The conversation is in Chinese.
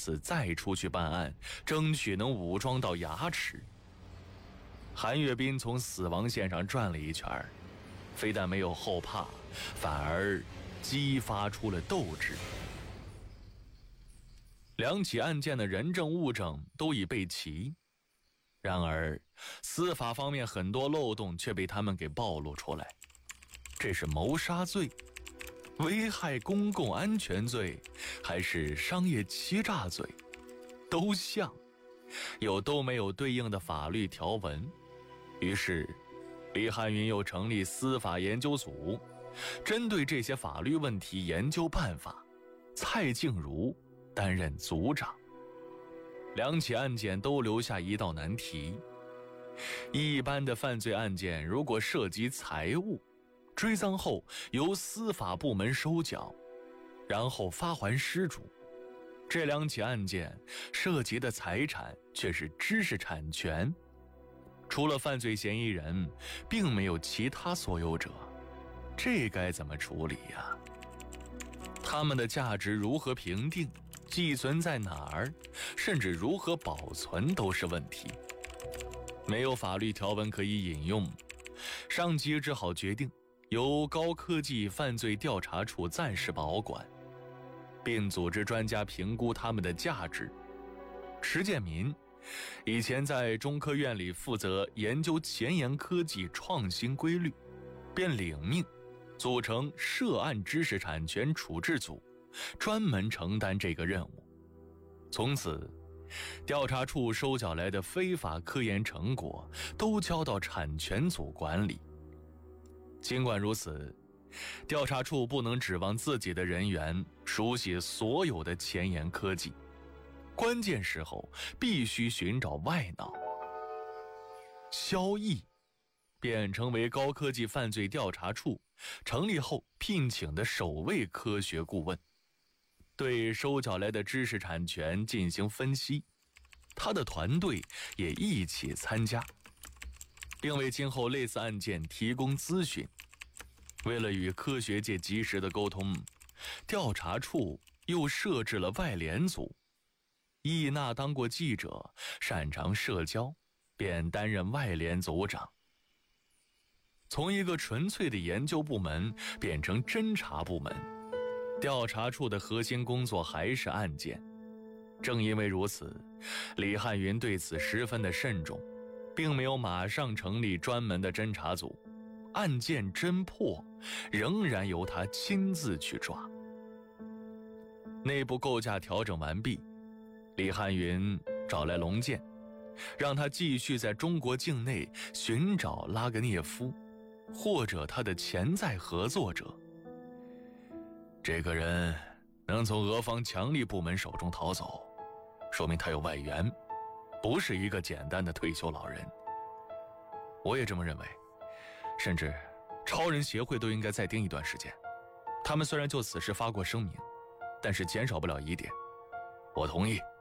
次再出去办案，争取能武装到牙齿。韩岳斌从死亡线上转了一圈，非但没有后怕，反而激发出了斗志。2起案件的人证物证都已备齐，然而司法方面很多漏洞却被他们给暴露出来。这是谋杀罪、危害公共安全罪，还是商业欺诈罪？都像，又都没有对应的法律条文。于是李汉云又成立司法研究组，针对这些法律问题研究办法。蔡静茹担任组长。2起案件都留下一道难题：一般的犯罪案件如果涉及财物，追赃后由司法部门收缴，然后发还失主。这2起案件涉及的财产却是知识产权，除了犯罪嫌疑人，并没有其他所有者，这该怎么处理呀？他们的价值如何评定，寄存在哪儿，甚至如何保存都是问题。没有法律条文可以引用，上级只好决定由高科技犯罪调查处暂时保管，并组织专家评估他们的价值。池建民以前在中科院里负责研究前沿科技创新规律，便领命组成涉案知识产权处置组，专门承担这个任务。从此调查处收缴来的非法科研成果都交到产权组管理。尽管如此，调查处不能指望自己的人员熟悉所有的前沿科技，关键时候必须寻找外脑。萧毅便成为高科技犯罪调查处成立后聘请的首位科学顾问，对收缴来的知识产权进行分析。他的团队也一起参加，并为今后类似案件提供咨询。为了与科学界及时的沟通，调查处又设置了外联组。易娜当过记者，擅长社交，便担任外联组长。从一个纯粹的研究部门变成侦查部门，调查处的核心工作还是案件。正因为如此，李汉云对此十分的慎重，并没有马上成立专门的侦查组，案件侦破仍然由他亲自去抓。内部构架调整完毕，李汉云找来龙健，让他继续在中国境内寻找拉格涅夫或者他的潜在合作者。这个人能从俄方强力部门手中逃走，说明他有外援，不是一个简单的退休老人。我也这么认为，甚至超人协会都应该再盯一段时间。他们虽然就此事发过声明，但是减少不了疑点。我同意。